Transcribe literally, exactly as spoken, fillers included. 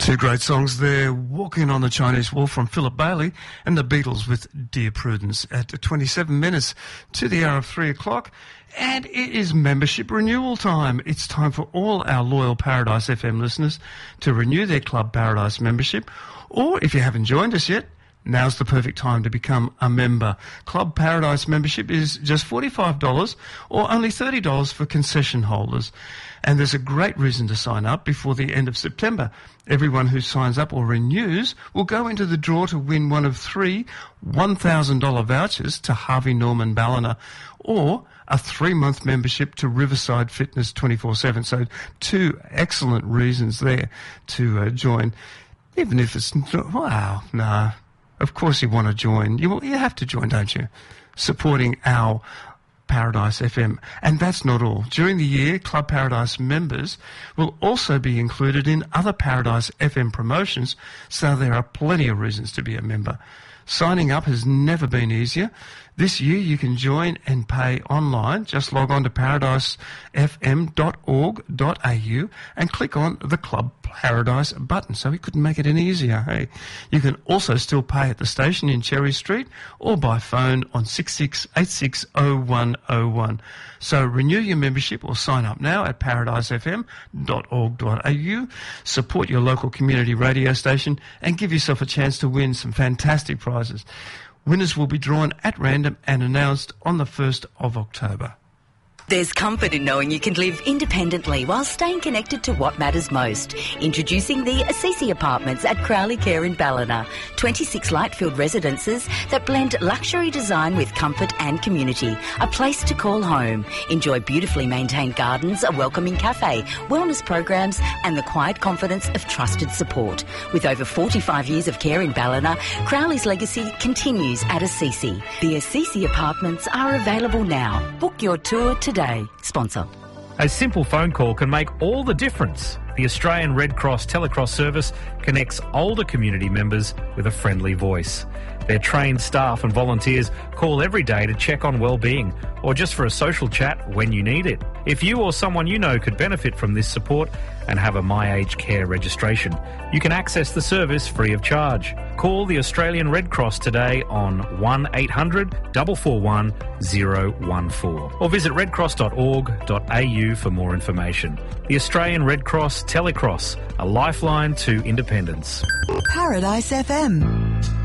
Two great songs there, Walking on the Chinese Wall from Philip Bailey and the Beatles with Dear Prudence at twenty-seven minutes to the hour of three o'clock. And it is membership renewal time. It's time for all our loyal Paradise F M listeners to renew their Club Paradise membership. Or if you haven't joined us yet, now's the perfect time to become a member. Club Paradise membership is just forty-five dollars or only thirty dollars for concession holders. And there's a great reason to sign up before the end of September. Everyone who signs up or renews will go into the draw to win one of three one thousand dollars vouchers to Harvey Norman Ballina or a three-month membership to Riverside Fitness twenty-four seven. So two excellent reasons there to uh, join. Even if it's, wow, no. Of course you want to join. You, you have to join, don't you? Supporting our Paradise F M. And that's not all. During the year, Club Paradise members will also be included in other Paradise F M promotions, so there are plenty of reasons to be a member. Signing up has never been easier. This year you can join and pay online. Just log on to paradise f m dot org dot a u and click on the Club Paradise button. So we couldn't make it any easier, hey? You can also still pay at the station in Cherry Street or by phone on six six eight six oh one oh one. So renew your membership or sign up now at paradise f m dot org dot a u. Support your local community radio station and give yourself a chance to win some fantastic prizes. Winners will be drawn at random and announced on the first of October. There's comfort in knowing you can live independently while staying connected to what matters most. Introducing the Assisi Apartments at Crowley Care in Ballina. twenty-six light-filled residences that blend luxury design with comfort and community. A place to call home. Enjoy beautifully maintained gardens, a welcoming cafe, wellness programs and the quiet confidence of trusted support. With over forty-five years of care in Ballina, Crowley's legacy continues at Assisi. The Assisi Apartments are available now. Book your tour today. Today. Sponsor. A simple phone call can make all the difference. The Australian Red Cross Telecross service connects older community members with a friendly voice. Their trained staff and volunteers call every day to check on well-being or just for a social chat when you need it. If you or someone you know could benefit from this support and have a My Aged Care registration, you can access the service free of charge. Call the Australian Red Cross today on one eight hundred four four one zero one four or visit red cross dot org dot a u for more information. The Australian Red Cross Telecross, a lifeline to independence. Paradise F M.